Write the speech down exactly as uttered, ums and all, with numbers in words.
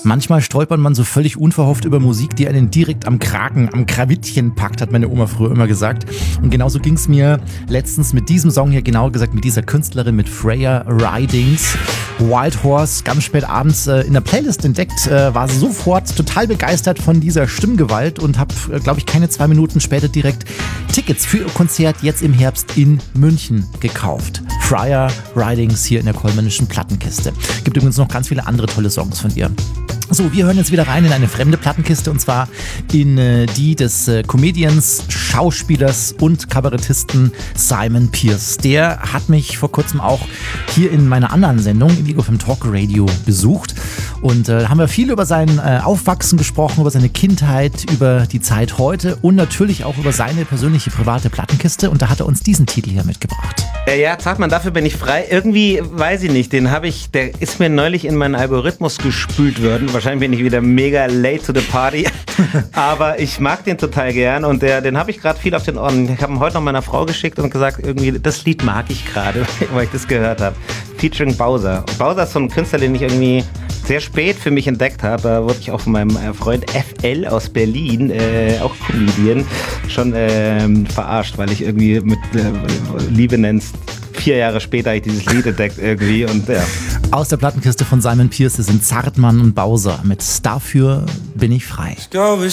Manchmal stolpert man so völlig unverhofft über Musik, die einen direkt am Kragen, am Krawittchen packt, hat meine Oma früher immer gesagt. Und genauso ging es mir letztens mit diesem Song hier, genauer gesagt mit dieser Künstlerin, mit Freya Ridings. Wild Horse, ganz spät abends äh, in der Playlist entdeckt, äh, war sofort total begeistert von dieser Stimmgewalt und habe, äh, glaube ich, keine zwei Minuten später direkt Tickets für ihr Konzert jetzt im Herbst in München gekauft. Freya Ridings hier in der Kollmännischen Plattenkiste. Gibt übrigens noch ganz viele andere tolle Songs von ihr. So, wir hören jetzt wieder rein in eine fremde Plattenkiste und zwar in äh, die des äh, Comedians, Schauspielers und Kabarettisten Simon Pierce. Der hat mich vor kurzem auch hier in meiner anderen Sendung, im Ego vom Talk Radio, besucht. Und äh, da haben wir viel über sein äh, Aufwachsen gesprochen, über seine Kindheit, über die Zeit heute und natürlich auch über seine persönliche private Plattenkiste. Und da hat er uns diesen Titel hier mitgebracht. Äh, ja, sag mal, dafür bin ich frei. Irgendwie, weiß ich nicht, den habe ich, der ist mir neulich in meinen Algorithmus gespült worden. Wahrscheinlich bin ich wieder mega late to the party. Aber ich mag den total gern und der, den habe ich gerade viel auf den Ohren. Ich habe ihn heute noch meiner Frau geschickt und gesagt, irgendwie, das Lied mag ich gerade, weil ich das gehört habe. Featuring Bowser. Und Bowser ist so ein Künstler, den ich irgendwie sehr spät für mich entdeckt habe. Da wurde ich auch von meinem Freund F L aus Berlin, äh, auch Comedian, schon äh, verarscht, weil ich irgendwie mit äh, Liebe nennst. Vier Jahre später habe ich dieses Lied entdeckt irgendwie und ja. Aus der Plattenkiste von Simon Pierce sind Zartmann und Bowser mit Dafür bin ich frei. Ich glaube,